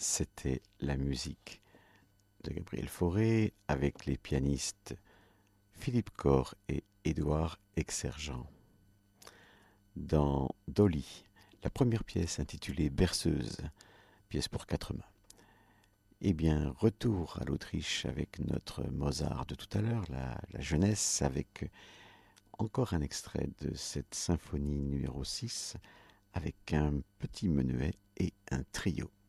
c'était la musique de Gabriel Fauré avec les pianistes Philippe Corr et Édouard Exsergent. Dans Dolly, la première pièce intitulée Berceuse, pièce pour quatre mains. Eh bien, retour à l'Autriche avec notre Mozart de tout à l'heure, la jeunesse, avec encore un extrait de cette symphonie numéro 6, avec un petit menuet et un trio.